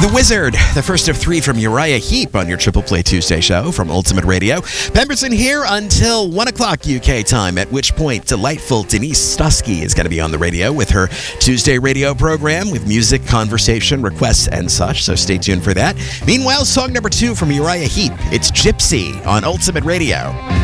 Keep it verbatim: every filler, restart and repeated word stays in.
The Wizard, the first of three from Uriah Heep on your Triple Play Tuesday show from Ultimate Radio. Pemberton here until one o'clock U K time, at which point delightful Denise Stuskey is going to be on the radio with her Tuesday radio program with music, conversation, requests, and such, so stay tuned for that. Meanwhile, song number two from Uriah Heep. It's Gypsy on Ultimate Radio.